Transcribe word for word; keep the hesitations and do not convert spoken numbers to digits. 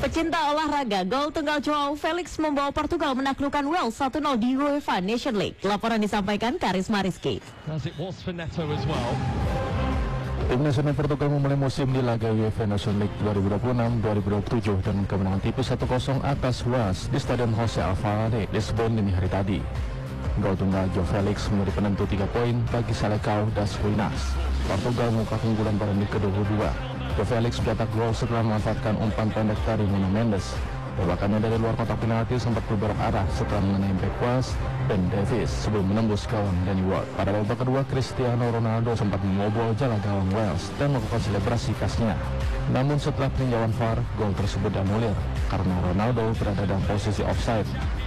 Pecinta olahraga, gol tunggal Joao Felix membawa Portugal menaklukkan Wales satu nol di UEFA Nation League. Laporan disampaikan Karisma Rizky. Tim nasional Portugal memulai musim di laga UEFA Nation League dua ribu dua puluh enam dua ribu dua puluh tujuh dengan kemenangan tipis satu kosong atas Wales di Stadion Jose Alvalade, Lisbon dini hari tadi. Gol tunggal Joao Felix menjadi penentu tiga poin bagi Seleção das Ruínas. Portugal membuka keunggulan pada menit ke dua puluh dua. Joao Felix mencetak gol setelah memanfaatkan umpan pendek dari Nuno Mendes. Tembakannya dari luar kotak penalti sempat berbelok arah setelah mengenai bek Wales Ben Davies sebelum menembus gawang Danny Ward. Pada babak kedua, Cristiano Ronaldo sempat membobol jala gawang Wales dan melakukan selebrasi khasnya. Namun setelah peninjauan V A R, gol tersebut dianulir karena Ronaldo berada dalam posisi offside.